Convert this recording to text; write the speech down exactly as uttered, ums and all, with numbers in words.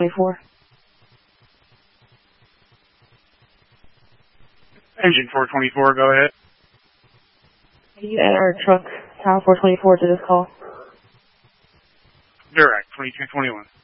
twenty-four. Engine four twenty-four, go ahead. Can you add our truck, Tower four twenty-four, to this call? Direct, twenty-two twenty-one.